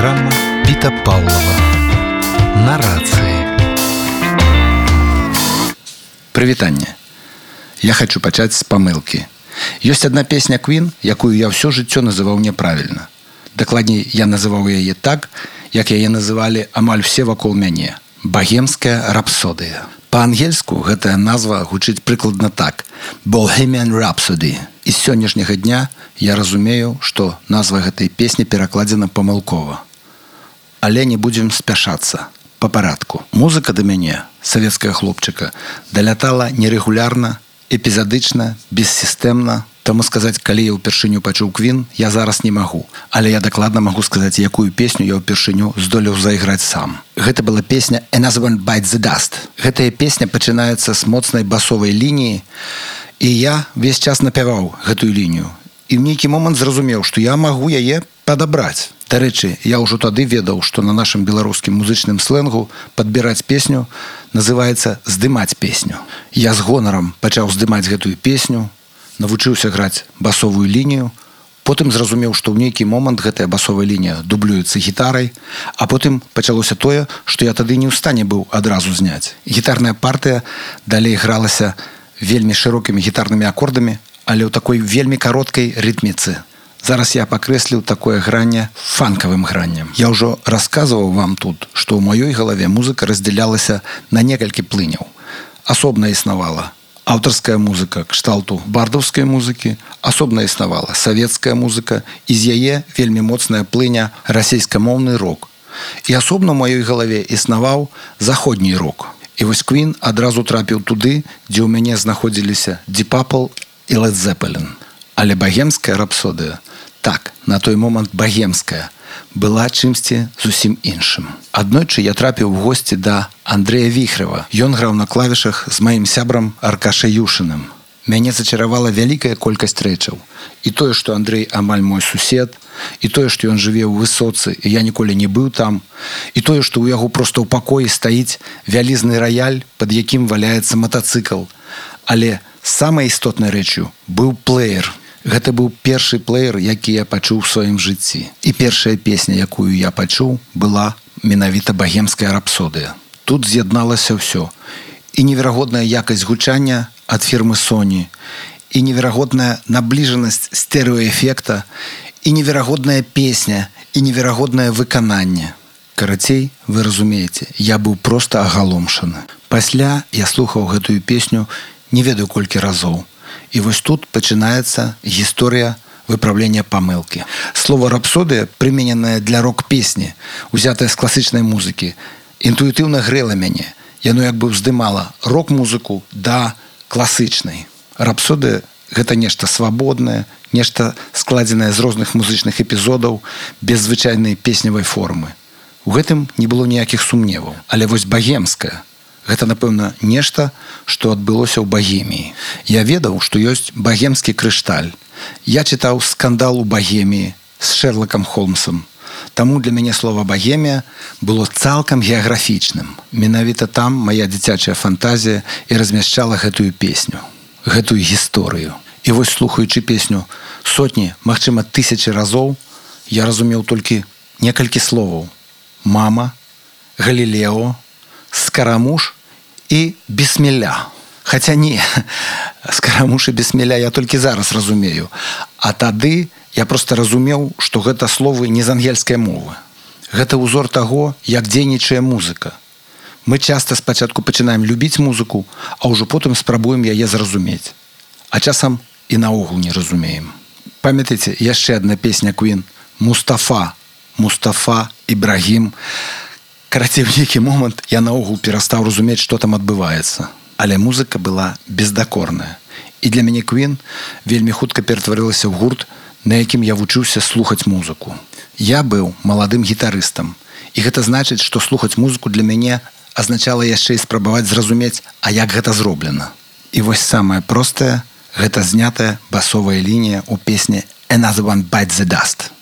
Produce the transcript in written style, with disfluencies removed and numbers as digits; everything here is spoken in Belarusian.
Праграма Піта Паўлава. На рацыі. Прывітанне. Я хочу пачаць з памылкі. Ёсць адна песня Queen, якую я ўсё жыццё называў няправільна. Дакладней, я называў яе так, як яе называлі амаль усе вакол мяне. Багемская рапсодыя. Па-ангельску гэтая назва гучыць прыкладна так: Bohemian Rhapsody. І з сённяшняга дня я разумею, што назва гэтай песні перакладзена памылкова. Але не будзем спяшацца. Па парадку. Музыка да мяне, савецкага хлопчыка, далятала нерэгулярна, эпізадычна, бессістэмна. Таму сказаць, калі я ўпершыню пачуў Queen, я зараз не магу. Але я дакладна магу сказаць, якую песню я ўпершыню здолеў зайграць сам. Гэта была песня Another One Bites the Dust. Гэтая песня пачынаецца з моцнай басовай лініі, і я весь час напяваў гэтую лінію. І ў нейкі момант зразумеў, што я магу яе падабраць. Дарэчы, я ўжо тады ведаў, што на нашым беларускім музычным сленгу падбіраць песню называецца здымаць песню. Я з гонарам пачаў здымаць гэтую песню, навучыўся граць басовую лінію, потым зразумеў, што ў нейкі момант гэтая басовая лінія дублюецца гітарай, а потым пачалося тое, што я тады не ў стане быў адразу зняць. Гітарная партыя далей гралася вельмі шырокімі гітарнымі акордамі, але ў такой вельмі кароткай рытміцы. Зараз я пакрэсліў такое гранне фанкавым граннем. Я ўжо расказваў вам тут, што ў маёй галаве музыка раздзялялася на некалькі плыняў. Асобна існавала аўтарская музыка кшталту бардаўскай музыкі, асобна існавала савецкая музыка, і з яе вельмі моцная плыня расейскамоўны рок. І асобна ў маёй галаве існаваў заходні рок. І вось Queen адразу трапіў туды, дзе ў мяне знаходзіліся Deep Purple і Led Zeppelin. Але багемская рапсодыя, так, на той момант багемская, была чымсьці зусім іншым. Аднойчы я трапіў у госці да Андрэя Віхрэва. Ён граў на клавішах з маім сябрам Аркашай Юшыным. Мяне зачаравала вялікая колькасць рэчаў. І тое, што Андрэй амаль мой сусед, і тое, што ён жыве ў Высоцы, і я ніколі не быў там, і тое, што ў яго проста ў пакоі стаіць вялізны раяль, пад якім валяецца матацыкл. Але самай істотнай рэчю быў плеер. Гэта быў першы плеер, які я пачуў у сваім жыцці. І першая песня, якую я пачуў, была менавіта багемская рапсодыя. Тут з'ядналася ўсё. І неверагодная якасць гучання ад фірмы Sony, і неверагодная набліжанасць стэрэоэфекта, і неверагодная песня, і неверагоднае выкананне. Карацей, вы разумееце, я быў проста агаломшаны. Пасля я слухаў гэтую песню не ведаю колькі разоў. І вось тут пачынаецца гісторыя выпраўлення памылкі. Слова рапсодыя, прымененае для рок-песні, узятае з класычнай музыкі, інтуітыўна грэла мяне. Яно як бы ўздымала рок-музыку да класычнай. Рапсодыя – гэта нешта свабоднае, нешта складзенае з розных музычных эпізодаў без звычайнай песневай формы. У гэтым не было ніякіх сумневаў. Але вось багемская – гэта, напэўна, нешта, што адбылося ў Багеміі. Я ведаў, што ёсць багемскі крышталь. Я чытаў «Скандал у Багеміі» з Шэрлакам Холмсам. Таму для мяне слова «Багемія» было цалкам геаграфічным. Менавіта там мая дзіцячая фантазія і размяшчала гэтую песню, гэтую гісторыю. І вось, слухаючы песню сотні, магчыма, тысячы разоў, я разумеў толькі некалькі словаў: «Мама», «Галілео», «Скарамуш» і «Бісмілля». Хаця не, «Скарамуш» і «Бісмілля» я толькі зараз разумею. А тады я проста разумеў, што гэта словы не з ангельскай мовы. Гэта ўзор таго, як дзейнічае музыка. Мы часта спачатку пачынаем любіць музыку, а ўжо потым спрабуем яе зразумець. А часам і наогул не разумеем. Памятаеце, яшчэ адна песня Queen «Мустафа», «Мустафа Ібрагім». Карацей, у нейкі момант я наогул перастаў разумець, што там адбываецца. Але музыка была бездакорная. І для мяне Queen вельмі хутка ператварылася ў гурт, на якім я вучыўся слухаць музыку. Я быў маладым гітарыстам. І гэта значыць, што слухаць музыку для мяне азначала яшчэ і спрабаваць зразумець, а як гэта зроблена. І вось самае простае – гэта знятая басовая лінія ў песні «Another One Bites the Dust».